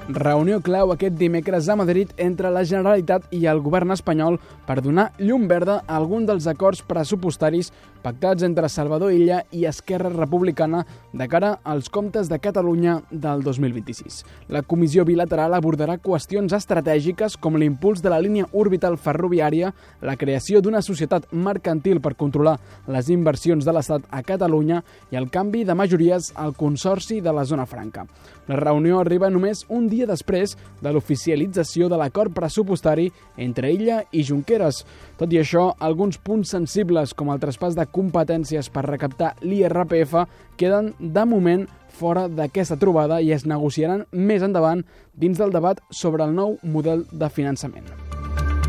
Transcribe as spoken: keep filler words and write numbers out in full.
Reunió clau aquest dimecres a Madrid entre la Generalitat i el govern espanyol per donar llum verda a algun dels acords pressupostaris pactats entre Salvador Illa i Esquerra Republicana de cara als comptes de Catalunya del dos mil vint-i-sis. La comissió bilateral abordarà qüestions estratègiques com l'impuls de la línia orbital ferroviària, la creació d'una societat mercantil per controlar les inversions de l'Estat a Catalunya i el canvi de majories al Consorci de la Zona Franca. La reunió arriba només un dia després de l'oficialització de l'acord pressupostari entre Illa i Junqueras. Tot i això, alguns punts sensibles, com el traspàs de competències per recaptar l'I R P F, queden de moment fora d'aquesta trobada i es negociaran més endavant dins del debat sobre el nou model de finançament.